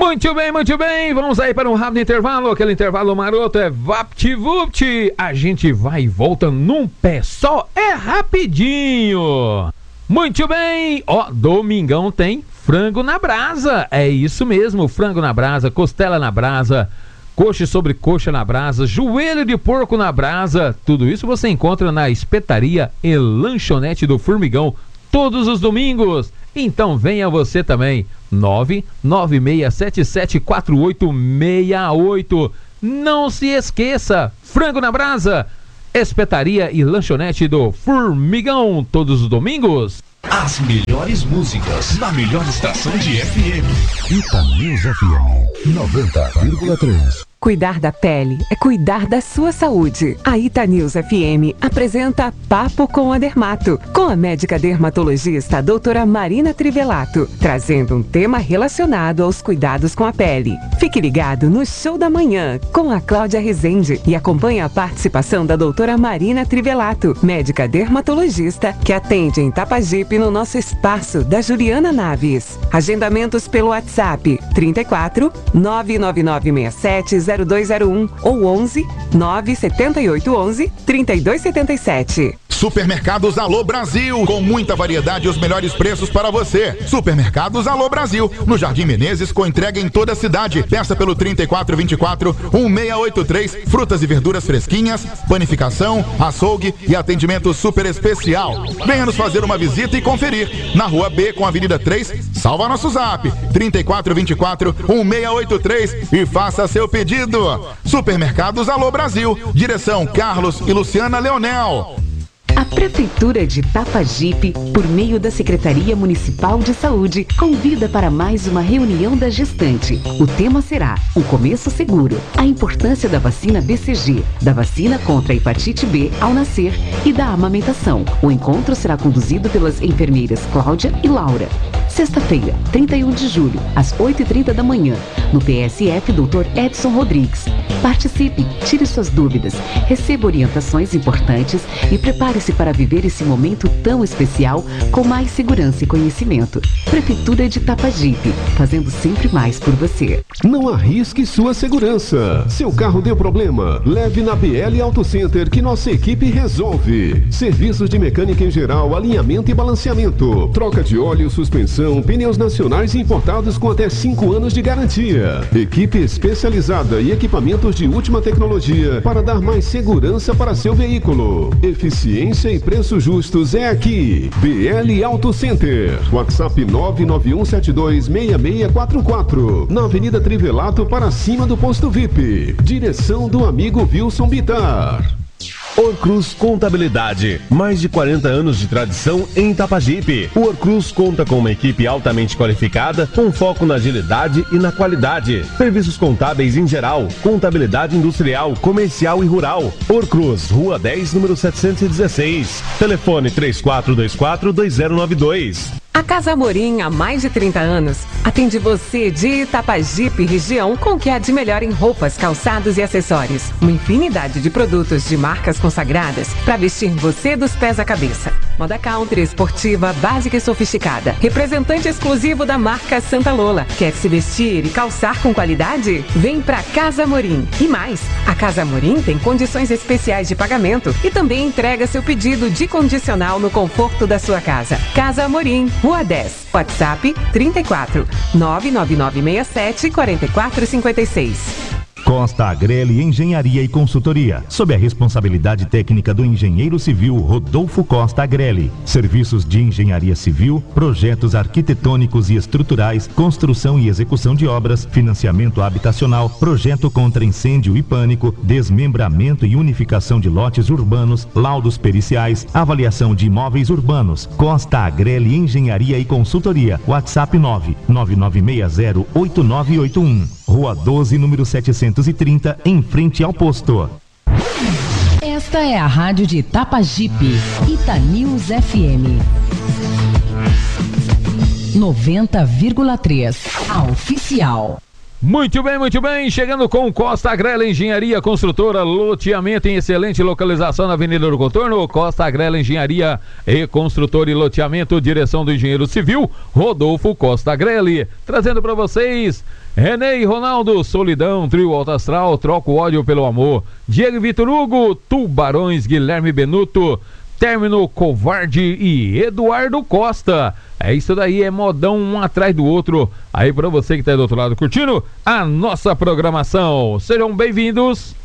Muito bem, vamos aí para um rápido intervalo, aquele intervalo maroto é VaptVupt, a gente vai e volta num pé só, é rapidinho. Muito bem, domingão tem frango na brasa, é isso mesmo, frango na brasa, costela na brasa, coxa sobre coxa na brasa, joelho de porco na brasa, tudo isso você encontra na espetaria e lanchonete do Formigão, todos os domingos. Então venha você também, 996774868. Não se esqueça, frango na brasa, espetaria e lanchonete do Formigão, todos os domingos. As melhores músicas na melhor estação de FM. Itanews FM 90,3. Cuidar da pele é cuidar da sua saúde. A Itanews FM apresenta Papo com a Dermato, com a médica dermatologista doutora Marina Trivelato, trazendo um tema relacionado aos cuidados com a pele. Fique ligado no Show da Manhã, com a Cláudia Rezende, e acompanhe a participação da doutora Marina Trivelato, médica dermatologista, que atende em Tapajipe no nosso espaço da Juliana Naves. Agendamentos pelo WhatsApp 34 99967 0201 ou 11 97811 3277. Supermercados Alô Brasil, com muita variedade e os melhores preços para você. Supermercados Alô Brasil, no Jardim Menezes, com entrega em toda a cidade. Peça pelo 3424-1683, frutas e verduras fresquinhas, panificação, açougue e atendimento super especial. Venha nos fazer uma visita e conferir. Na Rua B, com a Avenida 3, salva nosso zap, 3424-1683 e faça seu pedido. Supermercados Alô Brasil, direção Carlos e Luciana Leonel. A Prefeitura de Tapajipe, por meio da Secretaria Municipal de Saúde, convida para mais uma reunião da gestante. O tema será o começo seguro, a importância da vacina BCG, da vacina contra a hepatite B ao nascer e da amamentação. O encontro será conduzido pelas enfermeiras Cláudia e Laura. Sexta-feira, 31 de julho, às 8h30 da manhã, no PSF Dr. Edson Rodrigues. Participe, tire suas dúvidas, receba orientações importantes e prepare-se para viver esse momento tão especial com mais segurança e conhecimento. Prefeitura de Tapajipe, fazendo sempre mais por você. Não arrisque sua segurança. Seu carro deu problema? Leve na BL Auto Center que nossa equipe resolve. Serviços de mecânica em geral, alinhamento e balanceamento, troca de óleo, suspensão, pneus nacionais e importados com até 5 anos de garantia. Equipe especializada e equipamentos de última tecnologia para dar mais segurança para seu veículo. Eficiência e preços justos é aqui. BL Auto Center. WhatsApp 991726644. Na Avenida Trivelato, para cima do posto VIP. Direção do amigo Wilson Bittar. Orcruz Contabilidade, mais de 40 anos de tradição em Tapajipe. O Orcruz conta com uma equipe altamente qualificada, com foco na agilidade e na qualidade. Serviços contábeis em geral, contabilidade industrial, comercial e rural. Orcruz, Rua 10, número 716. Telefone 3424-2092. A Casa Amorim, há mais de 30 anos, atende você de Itapajipe, região, com o que há de melhor em roupas, calçados e acessórios. Uma infinidade de produtos de marcas consagradas para vestir você dos pés à cabeça. Moda country, esportiva, básica e sofisticada. Representante exclusivo da marca Santa Lola. Quer se vestir e calçar com qualidade? Vem pra Casa Amorim. E mais, a Casa Amorim tem condições especiais de pagamento e também entrega seu pedido de condicional no conforto da sua casa. Casa Amorim, Rua 10, WhatsApp 34 99967 4456. Costa Agrelli Engenharia e Consultoria, sob a responsabilidade técnica do engenheiro civil Rodolfo Costa Agrelli. Serviços de engenharia civil, projetos arquitetônicos e estruturais, construção e execução de obras, financiamento habitacional, projeto contra incêndio e pânico, desmembramento e unificação de lotes urbanos, laudos periciais, avaliação de imóveis urbanos. Costa Agrelli Engenharia e Consultoria, WhatsApp 999608981. Rua 12, número 730, em frente ao posto. Esta é a rádio de Tapajipe, Itanews FM 90,3, a oficial. Muito bem, chegando com Costa Agrela Engenharia Construtora, loteamento em excelente localização na Avenida do Contorno. Costa Agrela Engenharia e Construtora e Loteamento, direção do engenheiro civil Rodolfo Costa Agrelli, trazendo para vocês René e Ronaldo, Solidão, Trio Alto Astral, Troca o ódio pelo amor, Diego e Vitor Hugo, Tubarões, Guilherme Benuto, Término Covarde e Eduardo Costa. É isso daí, é modão um atrás do outro. Aí pra você que tá aí do outro lado curtindo a nossa programação, sejam bem-vindos.